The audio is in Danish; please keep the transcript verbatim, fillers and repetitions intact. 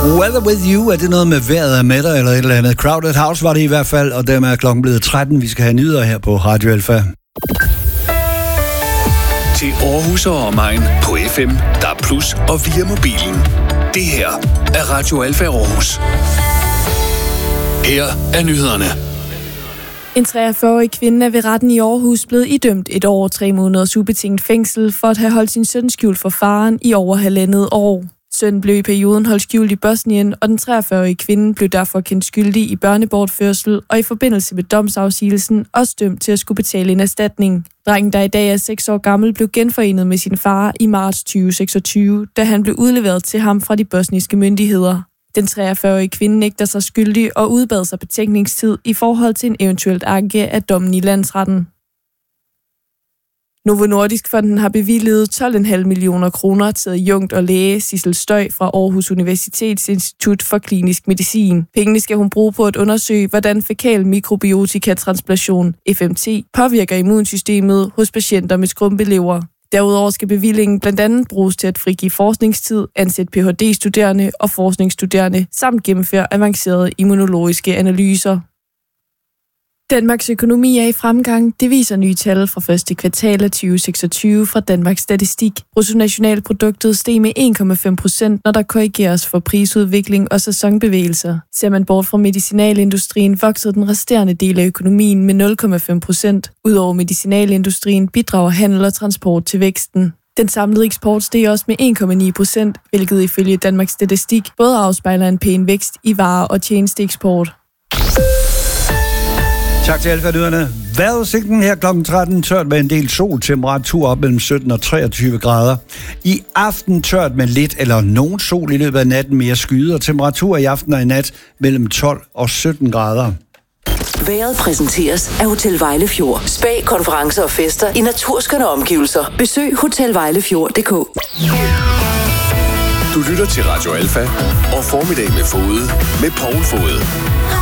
Weather with you, er det noget med vejret er med dig, eller et eller andet? Crowded House var det i hvert fald, og dermed er klokken blevet tretten. Vi skal have nyheder her på Radio Alfa. Til Aarhus og omegn på F M, D A B plus og via mobilen. Det her er Radio Alfa Aarhus. Her er nyhederne. En treogfyrre-årig kvinde er ved retten i Aarhus blevet idømt et år og tre måneders ubetinget fængsel for at have holdt sin søn skjult for faren i over halvandet år. Sønnen blev i perioden holdt skjult i Bosnien, og den treogfyrre-årige kvinde blev derfor kendt skyldig i børnebortførsel og i forbindelse med domsafsigelsen også dømt til at skulle betale en erstatning. Drengen, der i dag er seks år gammel, blev genforenet med sin far i marts tyve seksogtyve, da han blev udleveret til ham fra de bosniske myndigheder. Den treogfyrre-årige kvinde nægter sig skyldig og udbad sig betænkningstid i forhold til en eventuelt anke af dommen i landsretten. Novo Nordisk Fonden har bevilget tolv komma fem millioner kroner til adjunkt og læge Sissel Støj fra Aarhus Universitets Institut for Klinisk Medicin. Pengene skal hun bruge på at undersøge, hvordan fækal mikrobiotikatransplantation, F M T, påvirker immunsystemet hos patienter med skrumpelever. Derudover skal bevillingen blandt andet bruges til at frigive forskningstid, ansætte P H D-studerende og forskningsstuderende, samt gennemføre avancerede immunologiske analyser. Danmarks økonomi er i fremgang. Det viser nye tal fra første kvartal af tyve seksogtyve fra Danmarks Statistik. Bruttonationalproduktet steg med en komma fem procent, når der korrigeres for prisudvikling og sæsonbevægelser. Ser man bort fra medicinalindustrien, voksede den resterende del af økonomien med nul komma fem procent. Udover medicinalindustrien bidrager handel og transport til væksten. Den samlede eksport steg også med en komma ni procent, hvilket ifølge Danmarks Statistik både afspejler en pæn vækst i varer- og tjenesteeksport. Tak til Alfa-nyhederne. Vejrudsigten her klokken tretten, tørt med en del sol, temperatur op mellem sytten og treogtyve grader. I aften tørt med lidt eller nogen sol i løbet af natten, mere skyde, og temperatur i aften og i nat mellem tolv og sytten grader. Vejret præsenteres af Hotel Vejlefjord. Spa, konferencer og fester i naturskønne omgivelser. Besøg hotel vejlefjord punktum d k. Du lytter til Radio Alfa og Formiddag med Fode med Poul Fode.